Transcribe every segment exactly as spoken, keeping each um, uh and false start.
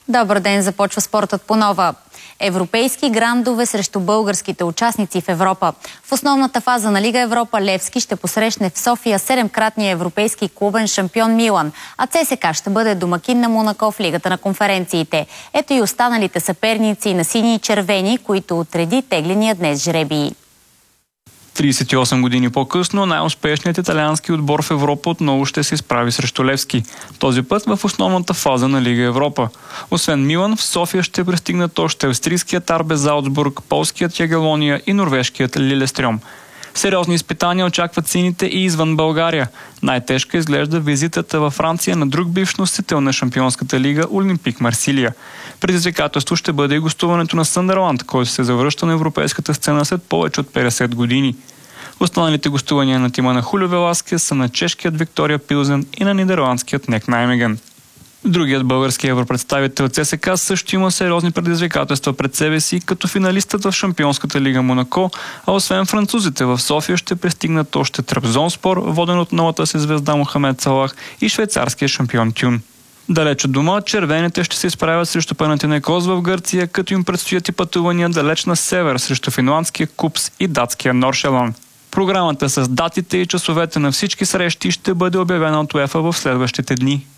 Добър ден, започва спортът по нова. Европейски грандове срещу българските участници в Европа. В основната фаза на Лига Европа Левски ще посрещне в София седемкратния европейски клубен шампион Милан, а ЦСКА ще бъде домакин на Монако в Лигата на конференциите. Ето и останалите съперници на сини и червени, които отреди тегления днес жребии. тридесет и осем години по-късно най-успешният италиански отбор в Европа отново ще се изправи срещу Левски. Този път в основната фаза на Лига Европа. Освен Милан, в София ще пристигнат още австрийският ар би Залцбург, полският Ягелония и норвежкият Лилестрьом. Сериозни изпитания очакват сините и извън България. Най-тежка изглежда визитата във Франция на друг бивш носител на Шампионската лига Олимпик Марсилия. Предизвикателство ще бъде и гостуването на Съндърланд, който се завръща на европейската сцена след повече от петдесет години. Останалите гостувания на тима на Хулио Веласкес са на чешкият Виктория Пилзен и на нидерландският Нек Наймеген. Другият български европредставител ЦСКА също има сериозни предизвикателства пред себе си, като финалистът в Шампионската лига Монако, а освен французите в София ще пристигнат още Трабзонспор, воден от новата си звезда Мохамед Салах, и швейцарския шампион Тюн. Далеч от дома, червените ще се изправят срещу Панатинайкос в Гърция, като им предстоят и пътувания далеч на север срещу финландския Купс и датския Норшелон. Програмата с датите и часовете на всички срещи ще бъде обявена от УЕФА в следващите дни.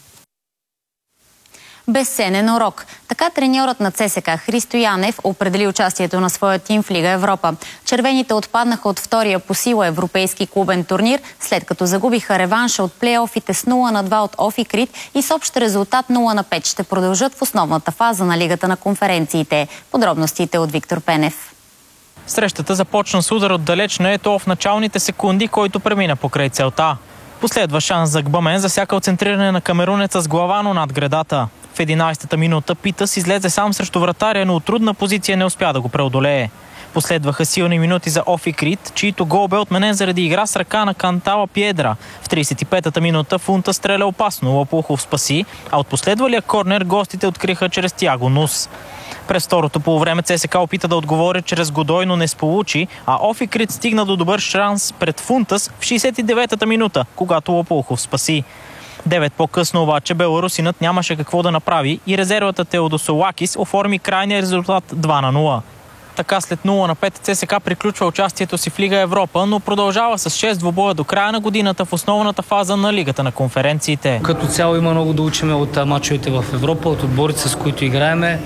Безценен урок. Така треньорът на ЦСКА Христо Янев определи участието на своя тим в Лига Европа. Червените отпаднаха от втория по сила европейски клубен турнир, след като загубиха реванша от плейофите с нула на два от Офи Крит и с общ резултат нула на пет ще продължат в основната фаза на Лигата на конференциите. Подробностите от Виктор Пенев. Срещата започна с удар отдалеч на Ето в началните секунди, който премина покрай целта. Последва шанс за Гбамен, засякал центриране на камерунеца с глава, но над гредата. В единадесетата минута Питъс излезе сам срещу вратаря, но от трудна позиция не успя да го преодолее. Последваха силни минути за Офи Крит, чието гол бе отменен заради игра с ръка на Кантала Пиедра. В тридесет и петата минута Фунта стреля опасно, Лопухов спаси, а от последвалия корнер гостите откриха чрез Тиаго Нус. През второто полувреме ЦСКА опита да отговори чрез Годой, но не сполучи, а Офи Крит стигна до добър шанс пред Фунтас в шейсет и деветата минута, когато Лопухов спаси. Девет по-късно обаче беларусинът нямаше какво да направи и резервата Теодосолакис оформи крайния резултат два на нула. Така след нула на пет ЦСКА приключва участието си в Лига Европа, но продължава с шест двубоя до края на годината в основната фаза на Лигата на конференциите. Като цяло има много да учим от мачовете в Европа, от отборите, с които играеме.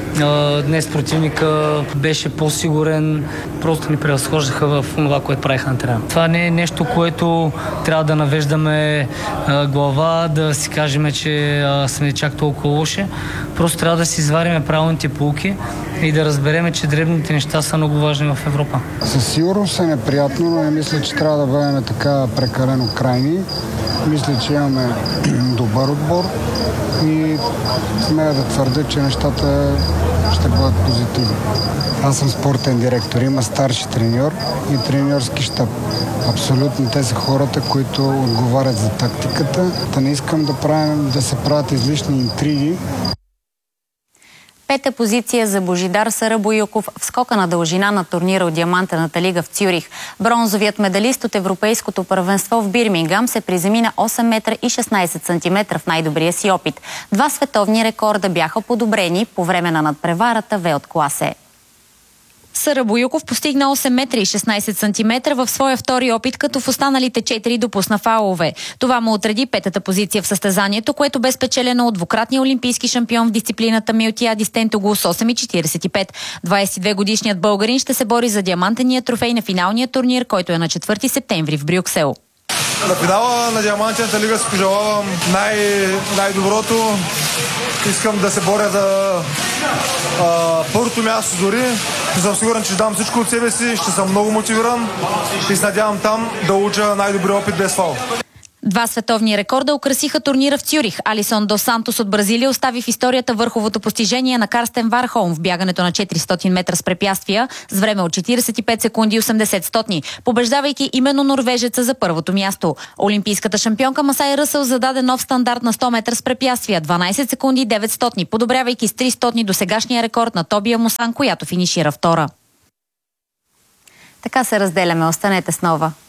Днес противника беше по-сигурен, просто ни превъзхождаха в това, което правиха на терена. Това не е нещо, което трябва да навеждаме глава, да си кажем, че сме чак толкова лоши. Просто трябва да си извариме правилните поуки и да разбереме, че дребните неща са много важни в Европа. Със сигурност е неприятно, но не мисля, че трябва да бъдем така прекалено крайни. Мисля, че имаме добър отбор и смея да твърдя, че нещата ще бъдат позитивни. Аз съм спортен директор, има старши треньор и треньорски щаб. Абсолютно те са хората, които отговарят за тактиката. Да не искам да, правим, да се правят излишни интриги. Пета позиция за Божидар Сарабоюков в скока на дължина на турнира от Диамантената лига в Цюрих. Бронзовият медалист от Европейското първенство в Бирмингам се приземи на осем метра и шестнадесет сантиметра в най-добрия си опит. Два световни рекорда бяха подобрени по време на надпреварата В от класе. Сарабоюков постигна осем метра и шестнадесет сантиметра в своя втори опит, като в останалите четири допусна фаулове. Това му отреди петата позиция в състезанието, което бе спечелено от двукратния олимпийски шампион в дисциплината Милтиади Стентогул с осем четиридесет и пет. двадесет и две годишният българин ще се бори за диамантения трофей на финалния турнир, който е на четвърти септември в Брюксел. На финала на Диамантената лига си пожелавам най- най-доброто. Искам да се боря за а, първото място дори. Съм сигурен, че ще дам всичко от себе си, ще съм много мотивиран и се надявам там да уча най-добри опит без фаул. Два световни рекорда украсиха турнира в Цюрих. Алисон Дос Сантос от Бразилия остави в историята върховото постижение на Карстен Вархолм в бягането на четиристотин метра с препятствия с време от четиридесет и пет секунди и осемдесет стотни, побеждавайки именно норвежеца за първото място. Олимпийската шампионка Масай Ръсъл зададе нов стандарт на сто метра с препятствия дванадесет секунди и девет стотни, подобрявайки с три стотни до сегашния рекорд на Тобия Мусан, която финишира втора. Така се разделяме. Останете с Нова.